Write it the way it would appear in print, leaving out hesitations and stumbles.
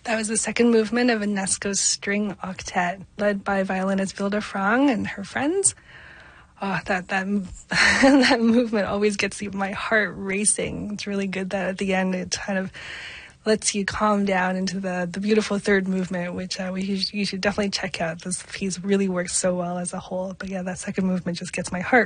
That was the second movement of Ionesco's string octet, led by violinist Vilde Frang and her friends. Oh, that that movement always gets my heart racing. It's really good that at the end it kind of lets you calm down into the beautiful third movement, which you should definitely check out. This piece really works so well as a whole. But yeah, that second movement just gets my heart